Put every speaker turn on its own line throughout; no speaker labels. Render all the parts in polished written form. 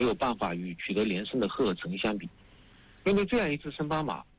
没有办法与取得连胜的赫尔城相比。面对这样一支升班马，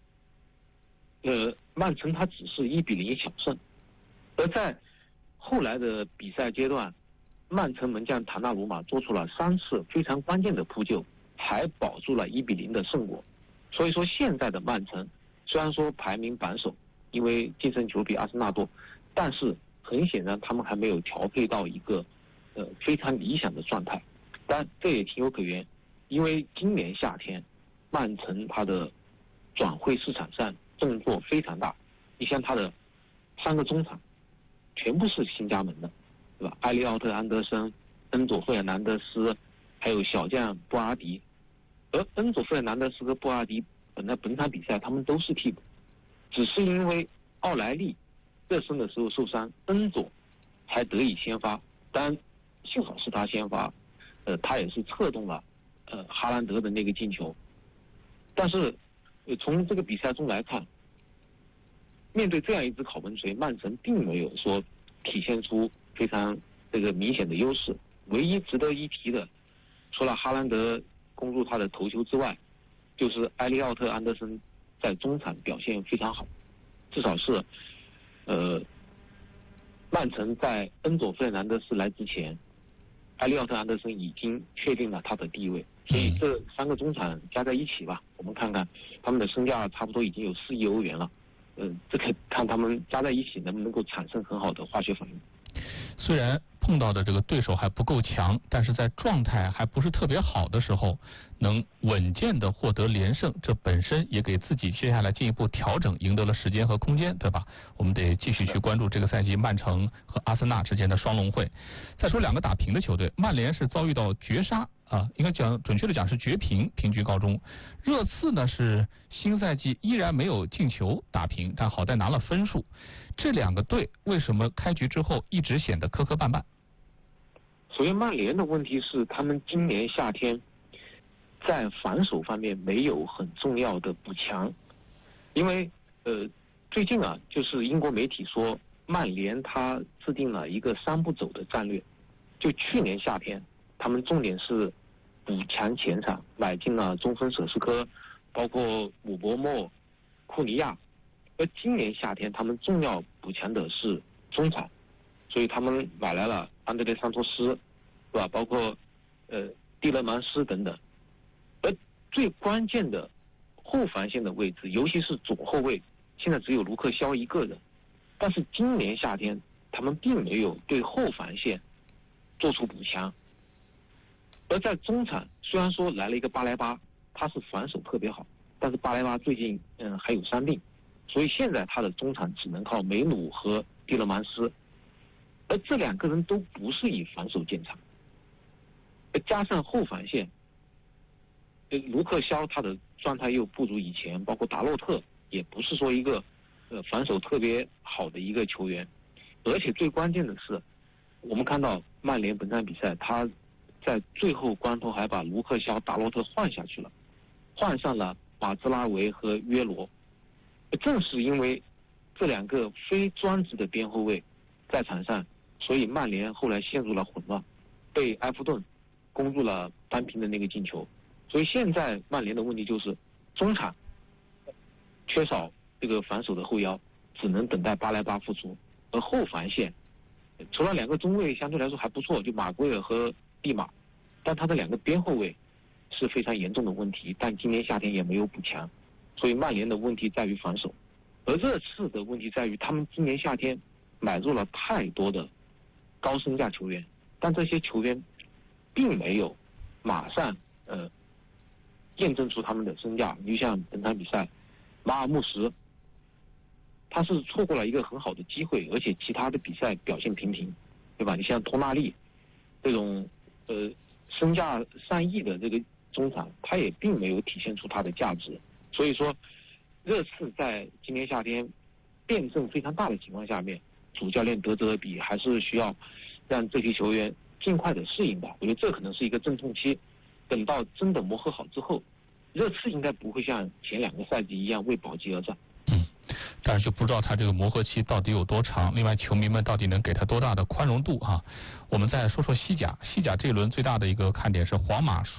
曼城他只是1-0小胜，而在后来的比赛阶段，曼城门将塔纳鲁马做出了3次非常关键的扑救，才保住了1-0的胜果。所以说现在的曼城虽然说排名榜首，因为净胜球比阿森纳多，但是很显然他们还没有调配到一个非常理想的状态。但这也情有可原，因为今年夏天曼城它的转会市场上动作非常大，你像他的3个中场全部是新加盟的，对吧？埃利奥特、安德森、恩佐·费尔南德斯，还有小将布阿迪。而恩佐·费尔南德斯和布阿迪本场比赛他们都是替补，只是因为奥莱利热身的时候受伤，恩佐才得以先发。当然幸好是他先发，他也是策动了哈兰德的那个进球。但是从这个比赛中来看，面对这样一支考门锤，曼城并没有说体现出非常这个明显的优势。唯一值得一提的，除了哈兰德攻入他的头球之外，就是埃利奥特、安德森在中场表现非常好，至少是曼城在恩佐·费尔南德斯来之前，埃利奥特·安德森已经确定了他的地位。所以这3个中场加在一起吧，我们看看他们的身价差不多已经有4亿欧元了。这个看他们加在一起能不能够产生很好的化学反应。
虽然碰到的这个对手还不够强，但是在状态还不是特别好的时候，能稳健的获得连胜，这本身也给自己接下来进一步调整赢得了时间和空间，对吧？我们得继续去关注这个赛季曼城和阿森纳之间的双龙会。再说2个打平的球队，曼联是遭遇到绝杀应该准确的讲是绝平，平局告终。热刺呢是新赛季依然没有进球打平，但好在拿了分数。这2个队为什么开局之后一直显得磕磕绊绊？
首先曼联的问题是他们今年夏天在防守方面没有很重要的补强，因为最近就是英国媒体说曼联他制定了一个3步走的战略。就去年夏天他们重点是补强前场，买进了中锋舍斯科，包括姆伯莫、库尼亚。而今年夏天他们重要补强的是中场，所以他们买来了安德烈桑托斯，对吧？包括蒂勒芒斯等等。而最关键的后防线的位置，尤其是左后卫，现在只有卢克肖一个人。但是今年夏天他们并没有对后防线做出补强。而在中场，虽然说来了一个巴莱巴，他是防守特别好，但是巴莱巴最近还有伤病，所以现在他的中场只能靠梅努和蒂勒芒斯，而这2个人都不是以防守见长。加上后防线，卢克肖他的状态又不如以前，包括达洛特也不是说一个防守特别好的一个球员。而且最关键的是，我们看到曼联本场比赛他在最后关头还把卢克肖、达洛特换下去了，换上了马兹拉维和约罗。正是因为这2个非专职的边后卫在场上，所以曼联后来陷入了混乱，被埃弗顿攻入了扳平的那个进球。所以现在曼联的问题就是中场缺少这个防守的后腰，只能等待巴莱巴复出。而后防线除了2个中卫相对来说还不错，就马圭尔和蒂马，但他的2个边后卫是非常严重的问题，但今年夏天也没有补强。所以曼联的问题在于防守，而热刺的问题在于他们今年夏天买入了太多的高身价球员，但这些球员并没有马上验证出他们的身价。你就像本场比赛马尔穆什，他是错过了一个很好的机会，而且其他的比赛表现平平，对吧？你像托纳利这种身价上亿的这个中场，他也并没有体现出他的价值。所以说热刺在今年夏天变阵非常大的情况下面，主教练德泽尔比还是需要让这批球员尽快的适应吧。我觉得这可能是一个阵痛期，等到真的磨合好之后，热刺应该不会像前2个赛季一样为保级而战。
但是就不知道他这个磨合期到底有多长。另外，球迷们到底能给他多大的宽容度啊？我们再说说西甲，西甲这一轮最大的一个看点是皇马